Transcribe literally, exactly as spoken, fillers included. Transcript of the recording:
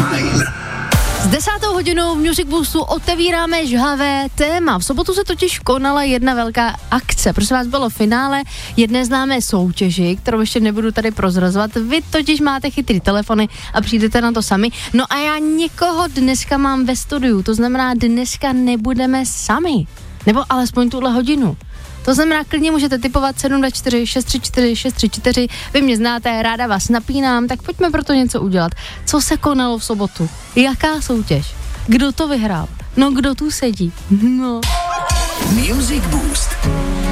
Fajn. S desátou hodinou v Music Boostu otevíráme žhavé téma. V sobotu se totiž konala jedna velká akce. Prosím vás, bylo finále jedné známé soutěži, kterou ještě nebudu tady prozrazovat. Vy totiž máte chytrý telefony a přijdete na to sami. No a já někoho dneska mám ve studiu, to znamená, dneska nebudeme sami. Nebo alespoň tuhle hodinu. To znamená, klidně můžete tipovat sedm dva čtyři šest tři čtyři šest tři čtyři, vy mě znáte, ráda vás napínám, tak pojďme proto něco udělat. Co se konalo v sobotu? Jaká soutěž? Kdo to vyhrál? No kdo tu sedí? No. Music Boost.